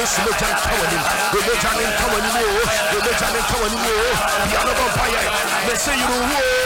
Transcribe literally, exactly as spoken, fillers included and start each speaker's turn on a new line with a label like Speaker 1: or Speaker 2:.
Speaker 1: Yesu meja nkawani we meja nkawani mo we meja nkawani mo ya no fire me say you